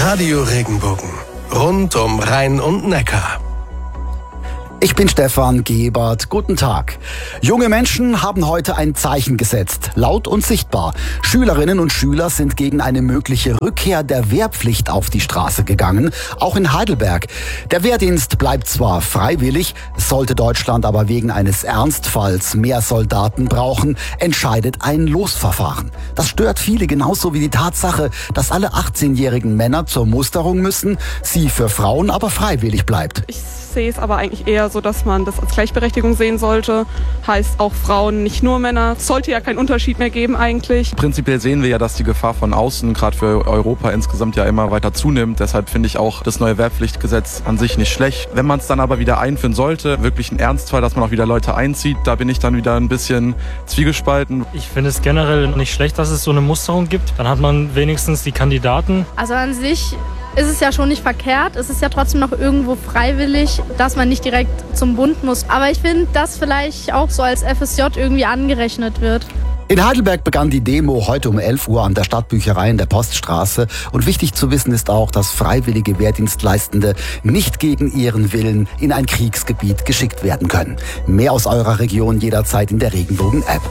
Radio Regenbogen. Rund um Rhein und Neckar. Ich bin Stefan Gebert. Guten Tag. Junge Menschen haben heute ein Zeichen gesetzt, laut und sichtbar. Schülerinnen und Schüler sind gegen eine mögliche Rückkehr der Wehrpflicht auf die Straße gegangen, auch in Heidelberg. Der Wehrdienst bleibt zwar freiwillig, sollte Deutschland aber wegen eines Ernstfalls mehr Soldaten brauchen, entscheidet ein Losverfahren. Das stört viele genauso wie die Tatsache, dass alle 18-jährigen Männer zur Musterung müssen, sie für Frauen aber freiwillig bleibt. Ich sehe es aber eigentlich eher so, dass man das als Gleichberechtigung sehen sollte. Heißt auch Frauen, nicht nur Männer. Es sollte ja keinen Unterschied mehr geben eigentlich. Prinzipiell sehen wir ja, dass die Gefahr von außen, gerade für Europa insgesamt, ja immer weiter zunimmt. Deshalb finde ich auch das neue Wehrpflichtgesetz an sich nicht schlecht. Wenn man es dann aber wieder einführen sollte, wirklich ein Ernstfall, dass man auch wieder Leute einzieht, da bin ich dann wieder ein bisschen zwiegespalten. Ich finde es generell nicht schlecht, dass es so eine Musterung gibt. Dann hat man wenigstens die Kandidaten. Also an sich ist es ja schon nicht verkehrt. Es ist ja trotzdem noch irgendwo freiwillig, dass man nicht direkt zum Bund muss. Aber ich finde, dass vielleicht auch so als FSJ irgendwie angerechnet wird. In Heidelberg begann die Demo heute um 11 Uhr an der Stadtbücherei in der Poststraße. Und wichtig zu wissen ist auch, dass freiwillige Wehrdienstleistende nicht gegen ihren Willen in ein Kriegsgebiet geschickt werden können. Mehr aus eurer Region jederzeit in der Regenbogen-App.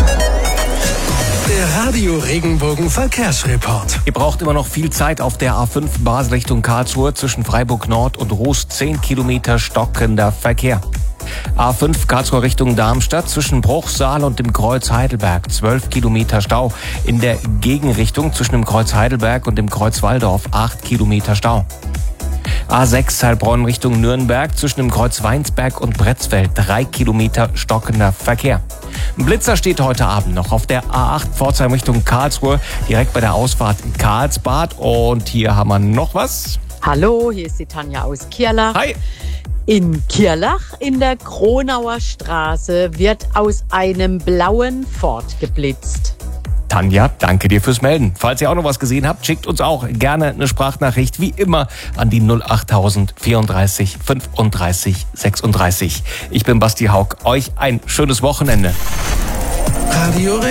Der Radio Regenbogen Verkehrsreport. Ihr braucht immer noch viel Zeit auf der A5 Basel Richtung Karlsruhe zwischen Freiburg Nord und Ruß. 10 Kilometer stockender Verkehr. A5 Karlsruhe Richtung Darmstadt zwischen Bruchsal und dem Kreuz Heidelberg. 12 Kilometer Stau. In der Gegenrichtung zwischen dem Kreuz Heidelberg und dem Kreuz Walldorf. 8 Kilometer Stau. A6 Heilbronn Richtung Nürnberg zwischen dem Kreuz Weinsberg und Bretzfeld. 3 Kilometer stockender Verkehr. Ein Blitzer steht heute Abend noch auf der A8 Pforzheim Richtung Karlsruhe, direkt bei der Ausfahrt in Karlsbad. Und hier haben wir noch was. Hallo, hier ist die Tanja aus Kirlach. Hi. In Kirlach in der Kronauer Straße wird aus einem blauen Ford geblitzt. Tanja, danke dir fürs Melden. Falls ihr auch noch was gesehen habt, schickt uns auch gerne eine Sprachnachricht, wie immer, an die 08000 34 35 36. Ich bin Basti Haug. Euch ein schönes Wochenende. Radio